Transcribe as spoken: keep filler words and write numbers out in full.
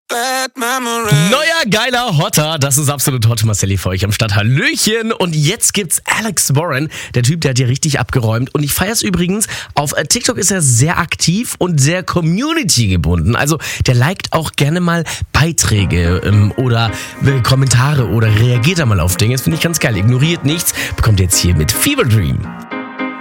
Bad Memories. Neuer, geiler Hotter, das ist absolut hot, Marcelli für euch am Start. Hallöchen. Und jetzt gibt's Alex Warren, der Typ, der hat hier richtig abgeräumt. Und ich feier's übrigens, auf TikTok ist er sehr aktiv und sehr Community gebunden. Also der liked auch gerne mal Beiträge ähm, oder äh, Kommentare oder reagiert da mal auf Dinge. Das finde ich ganz geil. Ignoriert nichts, bekommt jetzt hier mit Fever Dream.